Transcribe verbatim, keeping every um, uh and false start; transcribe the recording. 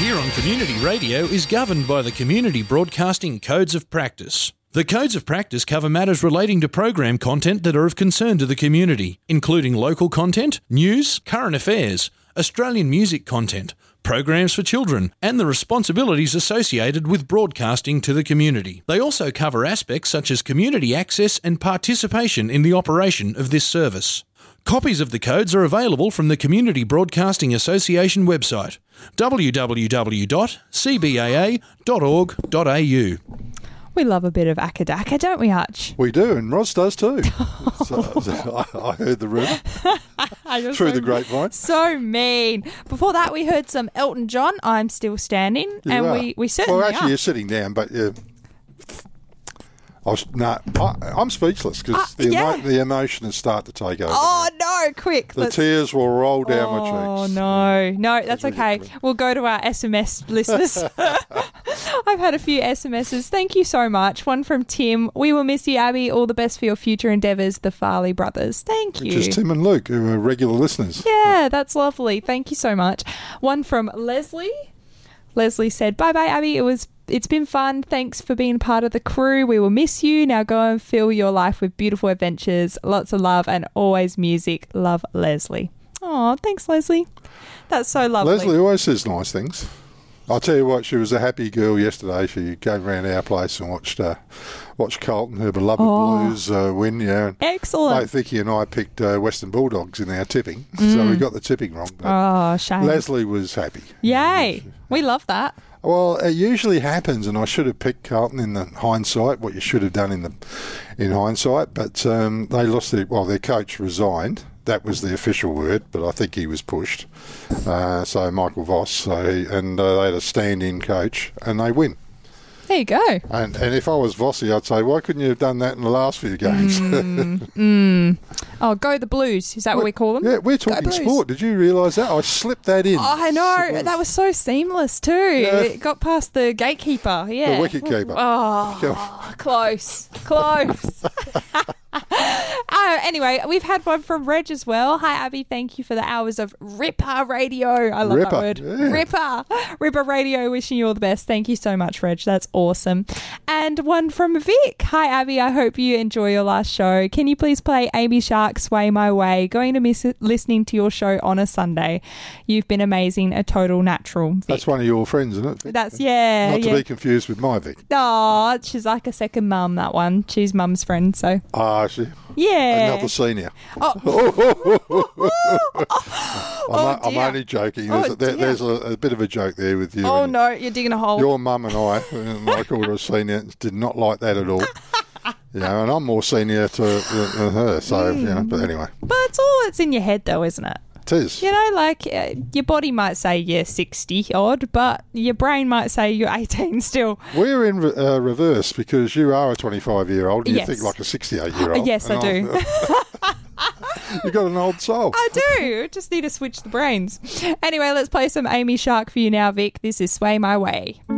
here on Community Radio is governed by the Community Broadcasting Codes of Practice. The Codes of Practice cover matters relating to program content that are of concern to the community, including local content, news, current affairs, Australian music content, programs for children, and the responsibilities associated with broadcasting to the community. They also cover aspects such as community access and participation in the operation of this service. Copies of the codes are available from the Community Broadcasting Association website, w w w dot c b a a dot org dot a u. We love a bit of Akadaka, don't we, Arch? We do, and Roz does too. so, so I, I heard the rumour through so the grapevine. So mean. Before that, we heard some Elton John, I'm Still Standing, You and are. we, we certainly Well, actually, are. you're sitting down, but yeah. I was, no, I, I'm speechless because Uh, the, yeah. emo- the emotion has started to take over. Oh, no, quick. the let's- tears will roll down my Oh, cheeks. no. No, that's That's okay. ridiculous. We'll go to our S M S listeners. I've had a few S M Ses. Thank you so much. One from Tim. We will miss you, Abby. All the best for your future endeavours, the Farley brothers. Thank you. Which is Tim and Luke, who are regular listeners. Yeah, that's lovely. Thank you so much. One from Leslie. Leslie said, bye bye, Abby. It was it's been fun. Thanks for being part of the crew. We will miss you. Now go and fill your life with beautiful adventures. Lots of love and always music. Love, Leslie. Oh, thanks, Leslie. That's so lovely. Leslie always says nice things. I'll tell you what, she was a happy girl yesterday. She came around our place and watched uh, watched Carlton, her beloved Oh. Blues, uh, win. Yeah. Excellent. Mate Vicky and I picked uh, Western Bulldogs in our tipping, so we got the tipping wrong. But Oh, shame. Leslie was happy. Yay. We love that. Well, it usually happens, and I should have picked Carlton in the hindsight, what you should have done in the in hindsight, but um, they lost their, well, their coach resigned. That was the official word, but I think he was pushed. Uh, so Michael Voss, so he, and uh, they had a stand-in coach, and they win. There you go. And and if I was Vossi, I'd say, why couldn't you have done that in the last few games? Mm, mm. Oh, go the Blues. Is that what we call them? Yeah, we're Go talking Blues. sport. Did you realise that? I slipped that in. Oh, I know. That was so seamless too. Yeah. It got past the gatekeeper. Yeah. The wicket keeper. Oh, close. Close. Uh, anyway, we've had one from Reg as well. Hi, Abby. Thank you for the hours of Ripper Radio. I love Ripper, that word. yeah. Ripper. Ripper Radio. Wishing you all the best. Thank you so much, Reg. That's awesome. And one from Vic. Hi, Abby. I hope you enjoy your last show. Can you please play Amy Shark, Sway My Way? Going to miss listening to your show on a Sunday. You've been amazing. A total natural. Vic. That's one of your friends, isn't it? Vic? That's, yeah. Not to yeah. be confused with my Vic. Oh, she's like a second mum, that one. She's mum's friend, so. Ah, she. Yeah. Another senior. Oh. I'm, Oh, I'm dear. only joking. Oh, There's, a, there, dear. there's a, a bit of a joke there with you. Oh, and no, you're digging a hole. Your mum and I, and I called her a senior, did not like that at all. You know, and I'm more senior to than her. So, you know, but anyway, But it's all that's in your head, though, isn't it? it is. You know, like, uh, your body might say you're sixty odd, but your brain might say you're eighteen still. We're in re- uh, reverse because you are a twenty-five year old and Yes. you think like a sixty-eight year old. Yes, I do. You've got an old soul. I do. Just need to switch the brains. Anyway, let's play some Amy Shark for you now, Vic. This is Sway My Way.